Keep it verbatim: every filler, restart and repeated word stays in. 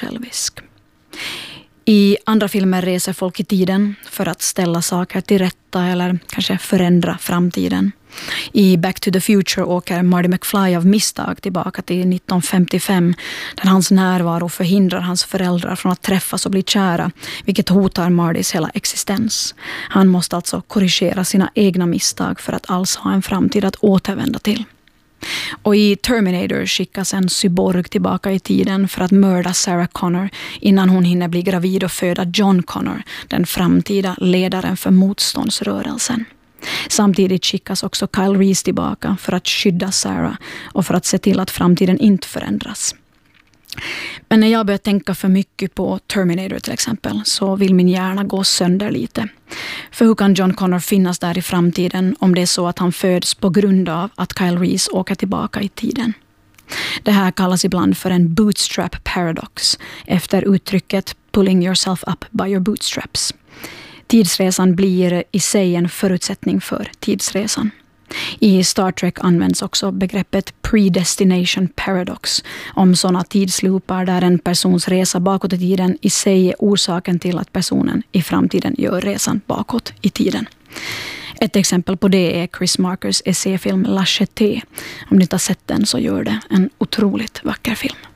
osjälvisk. I andra filmer reser folk i tiden för att ställa saker till rätta eller kanske förändra framtiden. I Back to the Future åker Marty McFly av misstag tillbaka till nitton femtiofem där hans närvaro förhindrar hans föräldrar från att träffas och bli kära, vilket hotar Martys hela existens. Han måste alltså korrigera sina egna misstag för att alls ha en framtid att återvända till. Och i Terminator skickas en cyborg tillbaka i tiden för att mörda Sarah Connor innan hon hinner bli gravid och föda John Connor, den framtida ledaren för motståndsrörelsen. Samtidigt skickas också Kyle Reese tillbaka för att skydda Sarah och för att se till att framtiden inte förändras. Men när jag börjar tänka för mycket på Terminator till exempel så vill min hjärna gå sönder lite. För hur kan John Connor finnas där i framtiden om det är så att han föds på grund av att Kyle Reese åker tillbaka i tiden? Det här kallas ibland för en bootstrap paradox efter uttrycket pulling yourself up by your bootstraps. Tidsresan blir i sig en förutsättning för tidsresan. I Star Trek används också begreppet predestination paradox om sådana tidsloopar där en persons resa bakåt i tiden i sig är orsaken till att personen i framtiden gör resan bakåt i tiden. Ett exempel på det är Chris Markers essäfilm La Jetée. Om ni inte har sett den så gör det en otroligt vacker film.